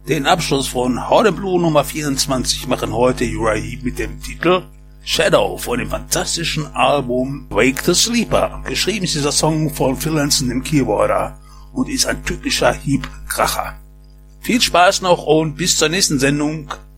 Den Abschluss von Horde Blue Nummer 24 machen heute Uriah Heep mit dem Titel Shadow von dem fantastischen Album Wake the Sleeper. Geschrieben ist dieser Song von Phil Anson, dem Keyboarder, und ist ein typischer Heep-Kracher. Viel Spaß noch und bis zur nächsten Sendung.